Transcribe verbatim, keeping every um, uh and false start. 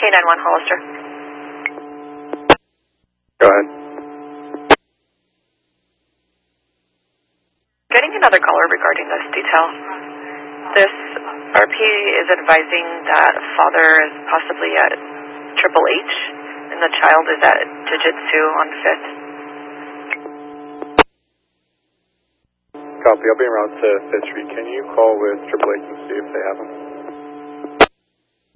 nine one Hollister. Go ahead. Getting another caller regarding this detail. This R P is advising that father is possibly at Triple H and the child is at Jiu-Jitsu on fifth. Copy. I'll be around to Fifth Street. Can you call with Triple H and see if they have them?